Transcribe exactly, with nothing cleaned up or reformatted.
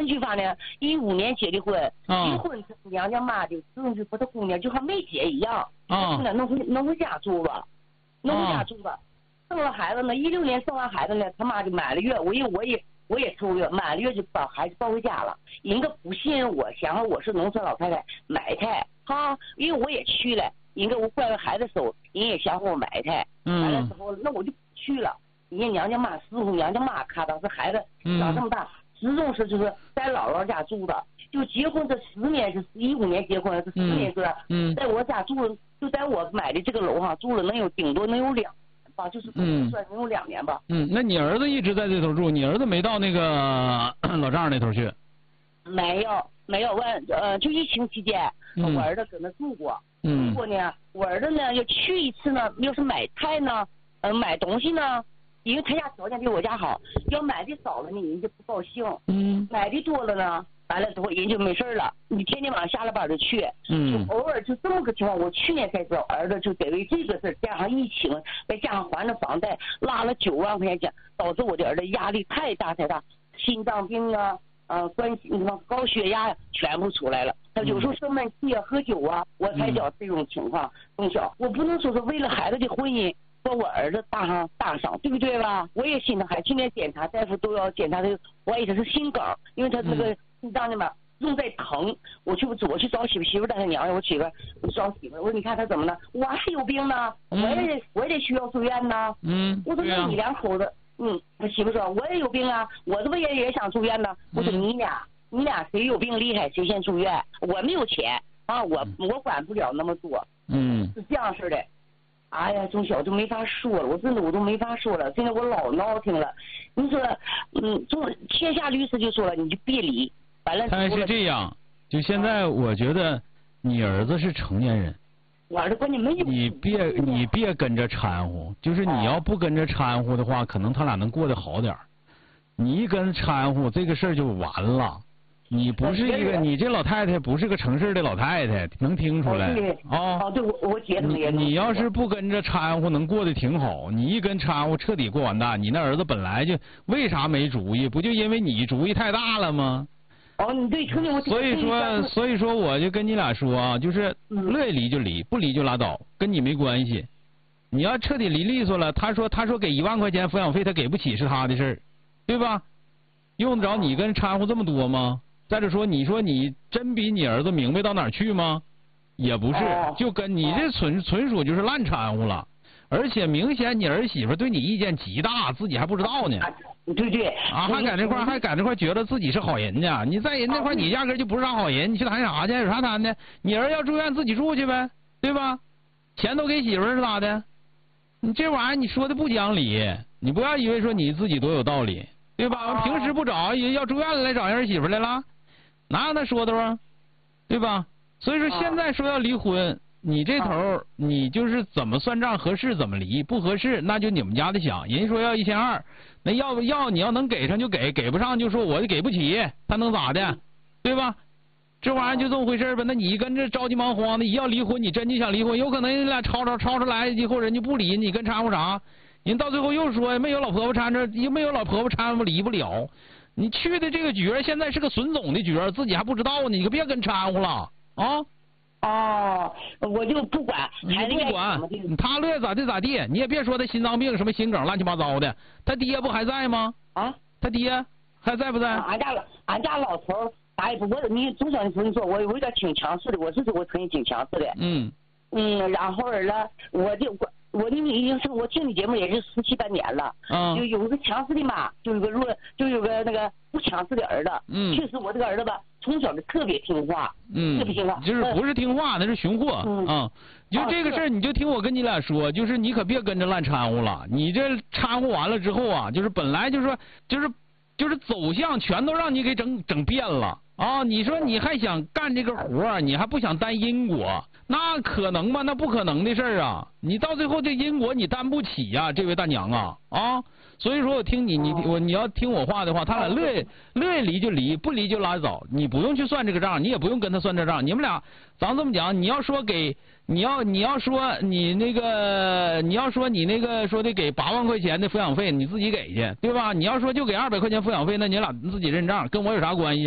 据法呢，一五年结的婚， 啊结婚娘家妈的私人去和他姑娘就和没结一样， 啊姑娘弄回弄回家住了，弄回家住了，生了孩子呢，一六年生完孩子呢，他妈就满了月，我也我也我也出月，满了月就把孩子抱回家了，人家不信任我，想我是农村老太太埋汰哈，因为我也去了，人家我怀了孩子手，人也想和我埋汰，完了之后那我就去了。人家娘家妈师傅娘家妈看到这孩子长这么大，始终是就是在姥姥家住的，就结婚这十年是一五年结婚，这十年是、 嗯、 在我家住了，就在我买的这个楼上住了能有顶多能有两年吧，就是算能有两年吧。 嗯，那你儿子一直在这头住，你儿子没到那个老丈人那头去？ 没有没有，我呃就疫情期间， 嗯、 我儿子搁那住过， 嗯、 住过呢，我儿子呢要去一次呢，要是买菜呢，呃买东西呢。因为他家条件比我家好，要买的少了呢，人家不高兴； 嗯， 买的多了呢，完了之后人就没事了。你天天晚上下了班就去， 嗯， 就偶尔就这么个情况。我去年才知道，儿子就得为这个事加上疫情，再加上还了房贷，拉了九万块钱，导致我的儿子压力太大太大，心脏病啊，呃，关系什么高血压全部出来了。他有时候生闷气啊，喝酒啊，我才晓这种情况。从小我不能说是为了孩子的婚姻。把我儿子搭上搭上，对不对吧？我也心疼，还去年检查，大夫都要检查他，怀疑他是心梗，因为他那个心脏里面正在疼。我去我去找媳妇媳妇在他娘家，我媳妇我找媳妇，我说你看他怎么了？我还有病呢，我也得我也得需要住院呢。 嗯， 我说那你两口子，嗯，他媳妇说我也有病啊，我这不也也想住院呢？我说你俩你俩谁有病厉害谁先住院，我没有钱啊，我我管不了那么多。 嗯， 是这样式的。哎呀，从小就没法说了，我真的我都没法说了。现在我老闹腾了。你说，嗯，就天下律师就说了，你就别离。完了。 但是这样，就现在我觉得你儿子是成年人， 我儿子关键没有。 你别你别跟着掺和，就是你要不跟着掺和的话，可能他俩能过得好点。你一跟掺和，这个事儿就完了。你不是一个，你这老太太不是个城市的老太太，能听出来啊？ 哦，对，我我觉得你你要是不跟着掺和，能过得挺好。你一跟掺和，彻底过完蛋。你那儿子本来就为啥没主意？不就因为你主意太大了吗？ 哦，你对，成天我。 所以说，所以说，我就跟你俩说啊，就是乐意离就离，不离就拉倒，跟你没关系。你要彻底离利索了，他说他说给一万块钱抚养费，他给不起是他的事儿，对吧？用得着你跟掺和这么多吗？再者说，你说你真比你儿子明白到哪儿去吗？也不是，就跟你这纯纯属就是烂掺和了，而且明显你儿媳妇对你意见极大，自己还不知道呢。 对对。 啊，还在这块还在这块觉得自己是好人呢。你在人那块你压根就不是啥好人，你去谈啥去？有啥谈的？你儿要住院自己住去呗，对吧？钱都给媳妇是咋的？你这玩意儿你说的不讲理，你不要以为说你自己多有道理，对吧？平时不找，要住院了来找儿媳妇来了。哪有那说的啊，对吧？所以说现在说要离婚，你这头你就是怎么算账合适怎么离，不合适那就你们家的想。人家说要一千二，那要不要你要能给上就给，给不上就说我就给不起，他能咋的，对吧？这玩意儿就这么回事吧。那你跟着着急忙慌的，一要离婚，你真就想离婚，有可能你俩吵吵吵出来，以后人家不离，你跟掺和啥？人到最后又说没有老婆婆掺着，又没有老婆婆掺和离不了。你去的这个角现在是个损总的角，自己还不知道呢，你可别跟掺和了啊！ 哦，我就不管， 你不管他乐咋地咋地，你也别说他心脏病什么心梗乱七八糟的，他爹不还在吗？ 啊， 他爹还在不在？ 啊、俺家俺家老头打也不我你从小你跟你说我我有点挺强势的，我是说我曾经挺强势的。 嗯嗯，然后呢，我就我。我你已经是我听你节目也是十七八年了， 嗯， 就有一个强势的妈，就有个弱，就有个那个不强势的儿子， 嗯， 确实我这个儿子吧，从小就特别听话， 嗯， 特别听话， 就是不是听话，那是寻货，嗯啊，就这个事儿，你就听我跟你俩说，就是你可别跟着乱掺和了，你这掺和完了之后啊，就是本来就是说，就是就是走向全都让你给整整变了啊！你说你还想干这个活，你还不想担因果？那可能吗？那不可能的事儿啊！你到最后这因果你担不起呀、啊，这位大娘啊啊！所以说我听你你我你要听我话的话，他俩乐乐意离就离，不离就拉倒，你不用去算这个账，你也不用跟他算这账。你们俩，咱这么讲，你要说给，你要你要说你那个，你要说你那个说的给八万块钱的抚养费，你自己给去，对吧？你要说就给二百块钱抚养费，那你俩自己认账，跟我有啥关系？